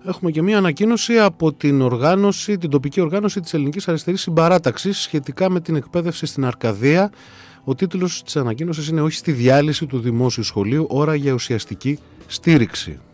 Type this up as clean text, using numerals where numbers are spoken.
έχουμε και μία ανακοίνωση από την τοπική οργάνωση της Ελληνικής Αριστερής Συμπαράταξης σχετικά με την εκπαίδευση στην Αρκαδία. Ο τίτλος της ανακοίνωσης είναι «Όχι στη διάλυση του δημόσιου σχολείου, ώρα για ουσιαστική στήριξη».